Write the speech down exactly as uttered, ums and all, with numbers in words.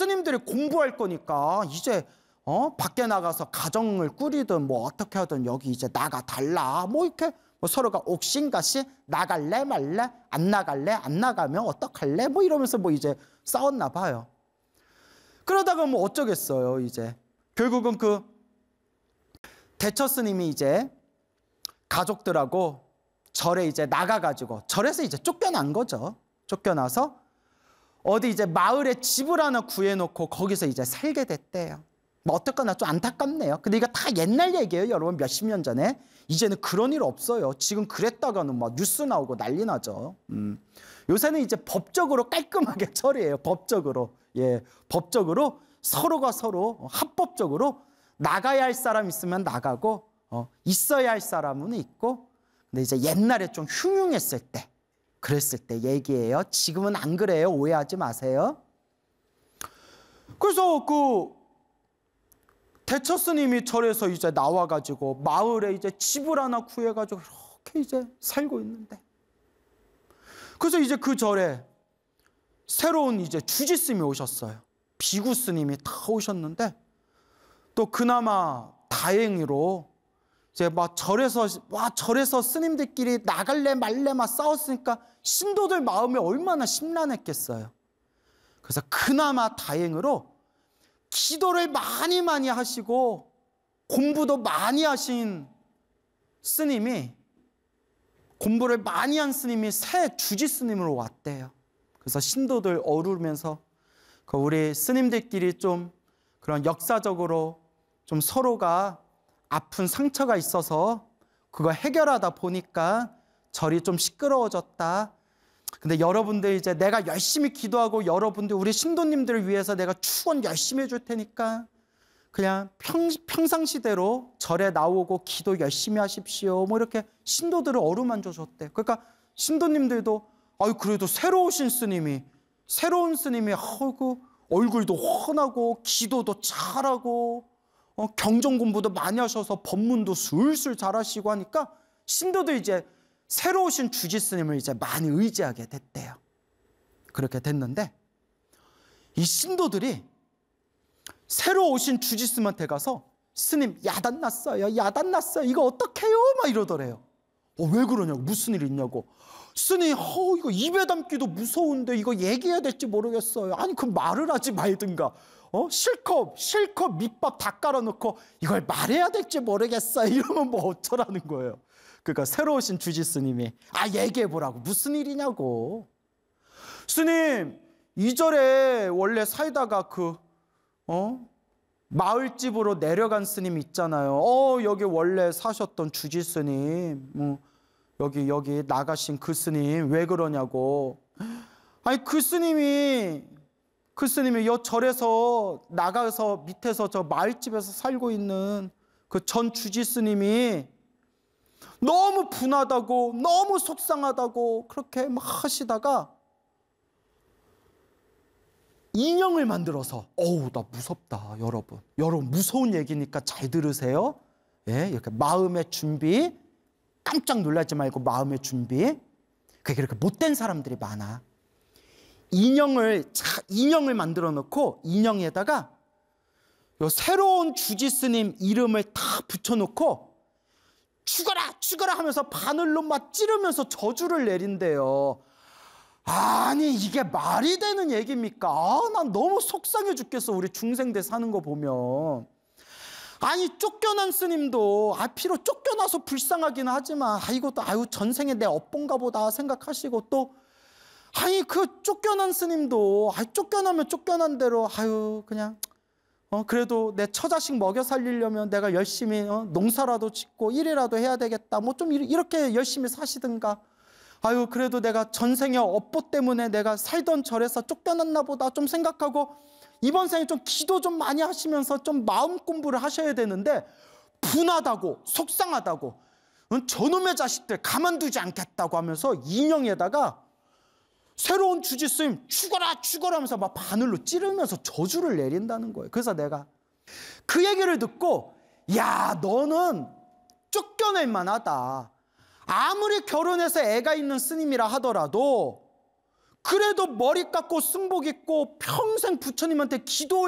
스님들이 공부할 거니까 이제 어 밖에 나가서 가정을 꾸리든 뭐 어떻게 하든 여기 이제 나가 달라. 뭐 이렇게 뭐 서로가 옥신각신 나갈래 말래, 안 나갈래, 안 나가면 어떡할래, 뭐 이러면서 뭐 이제 싸웠나 봐요. 그러다가 뭐 어쩌겠어요. 이제 결국은 그 대처 스님이 이제 가족들하고 절에 이제 나가가지고 절에서 이제 쫓겨난 거죠. 쫓겨나서 어디 이제 마을에 집을 하나 구해놓고 거기서 이제 살게 됐대요. 뭐 어떡하나 좀 안타깝네요. 근데 이거 다 옛날 얘기예요, 여러분. 몇십 년 전에. 이제는 그런 일 없어요. 지금 그랬다가는 막 뉴스 나오고 난리 나죠. 음. 요새는 이제 법적으로 깔끔하게 처리해요. 법적으로. 예, 법적으로 서로가 서로 합법적으로 나가야 할 사람 있으면 나가고 어, 있어야 할 사람은 있고. 근데 이제 옛날에 좀 흉흉했을 때, 그랬을 때 얘기예요. 지금은 안 그래요. 오해하지 마세요. 그래서 그 대처 스님이 절에서 이제 나와가지고 마을에 이제 집을 하나 구해가지고 이렇게 이제 살고 있는데, 그래서 이제 그 절에 새로운 이제 주지 스님이 오셨어요. 비구 스님이 다 오셨는데, 또 그나마 다행히로 이제 막 절에서 와 절에서 스님들끼리 나갈래 말래 막 싸웠으니까 신도들 마음이 얼마나 심란했겠어요. 그래서 그나마 다행으로 기도를 많이 많이 하시고 공부도 많이 하신 스님이, 공부를 많이 한 스님이 새 주지 스님으로 왔대요. 그래서 신도들 어루면서 그 우리 스님들끼리 좀 그런 역사적으로 좀 서로가 아픈 상처가 있어서 그거 해결하다 보니까 절이 좀 시끄러워졌다. 근데 여러분들 이제 내가 열심히 기도하고 여러분들 우리 신도님들을 위해서 내가 축원 열심히 해줄 테니까 그냥 평, 평상시대로 절에 나오고 기도 열심히 하십시오. 뭐 이렇게 신도들을 어루만져 줬대. 그러니까 신도님들도 아유 그래도 새로 오신 스님이, 새로운 스님이 아이고 얼굴도 훤하고 기도도 잘하고 어, 경전 공부도 많이 하셔서 법문도 술술 잘하시고 하니까 신도도 이제 새로 오신 주지 스님을 이제 많이 의지하게 됐대요. 그렇게 됐는데 이 신도들이 새로 오신 주지 스님한테 가서 스님 야단 났어요, 야단 났어요, 이거 어떡해요? 막 이러더래요. 어, 왜 그러냐고, 무슨 일 있냐고. 스님 어, 이거 입에 담기도 무서운데 이거 얘기해야 될지 모르겠어요. 아니 그 말을 하지 말든가. 어? 실컷 실컷 밑밥 다 깔아놓고 이걸 말해야 될지 모르겠어요. 이러면 뭐 어쩌라는 거예요. 그러니까 새로 오신 주지 스님이 아 얘기해보라고. 무슨 일이냐고. 스님 이 절에 원래 살다가 그 어? 마을집으로 내려간 스님 있잖아요. 어 여기 원래 사셨던 주지 스님, 뭐 여기 여기 나가신 그 스님 왜 그러냐고. 아니 그 스님이 그 스님이 여 절에서 나가서 밑에서 저 마을집에서 살고 있는 그 전 주지 스님이 너무 분하다고 너무 속상하다고 그렇게 막 하시다가 인형을 만들어서, 어우 나 무섭다 여러분. 여러분 무서운 얘기니까 잘 들으세요. 예, 이렇게 마음의 준비, 깜짝 놀라지 말고 마음의 준비. 그게 그렇게 못된 사람들이 많아. 인형을 인형을 만들어 놓고 인형에다가 요 새로운 주지 스님 이름을 다 붙여놓고 죽어라 죽어라 하면서 바늘로 막 찌르면서 저주를 내린대요. 아니 이게 말이 되는 얘기입니까? 아, 난 너무 속상해 죽겠어. 우리 중생들 사는 거 보면. 아니 쫓겨난 스님도 아 피로 쫓겨나서 불쌍하긴 하지만 아 이것도 아유 전생에 내 업본가 보다 생각하시고, 또 아니 그 쫓겨난 스님도 아 쫓겨나면 쫓겨난 대로 아유 그냥 어 그래도 내 처자식 먹여 살리려면 내가 열심히 어, 농사라도 짓고 일이라도 해야 되겠다. 뭐 좀 이렇게 열심히 사시든가. 아유 그래도 내가 전생에 업보 때문에 내가 살던 절에서 쫓겨났나 보다 좀 생각하고 이번 생에 좀 기도 좀 많이 하시면서 좀 마음 공부를 하셔야 되는데 분하다고 속상하다고 응? 저놈의 자식들 가만두지 않겠다고 하면서 인형에다가 새로운 주지 스님 죽어라 죽어라 하면서 막 바늘로 찌르면서 저주를 내린다는 거예요. 그래서 내가 그 얘기를 듣고 야 너는 쫓겨낼 만하다. 아무리 결혼해서 애가 있는 스님이라 하더라도 그래도 머리 깎고 승복 입고 평생 부처님한테 기도